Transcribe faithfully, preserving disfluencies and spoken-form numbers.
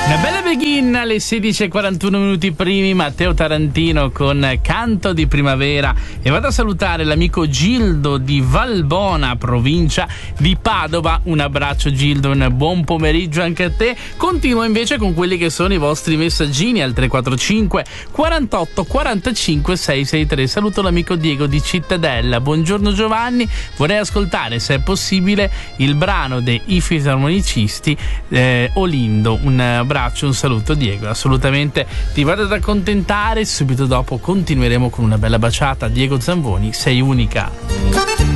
Una bella begin alle sedici e quarantuno minuti primi, Matteo Tarantino con Canto di Primavera, e vado a salutare l'amico Gildo di Valbona, provincia di Padova. Un abbraccio Gildo, un buon pomeriggio anche a te. Continuo invece con quelli che sono i vostri messaggini al tre quattro cinque quarantotto quarantacinque seicentosessantatré. Saluto l'amico Diego di Cittadella. Buongiorno Giovanni, vorrei ascoltare se è possibile il brano dei I Fisarmonicisti, eh, Olindo. Un abbraccio, un saluto Diego, assolutamente ti vado ad accontentare. Subito dopo continueremo con una bella baciata. Diego Zamboni, sei unica.